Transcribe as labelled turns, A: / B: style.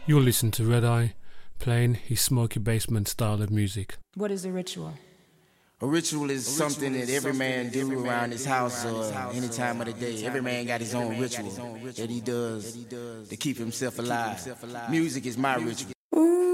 A: You'll listen to Red Eye playing his smoky basement style of music.
B: What is a ritual?
C: A ritual is something that every man do around his house or any time of the day. Every man got his own ritual that he does to keep himself alive. Music is my ritual.
B: Ooh.